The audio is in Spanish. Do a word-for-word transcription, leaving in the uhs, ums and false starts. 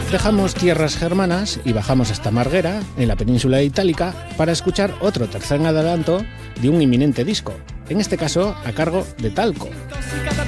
Dejamos tierras germanas y bajamos hasta Marghera, en la península itálica, para escuchar otro tercer adelanto de un inminente disco, en este caso a cargo de Talco.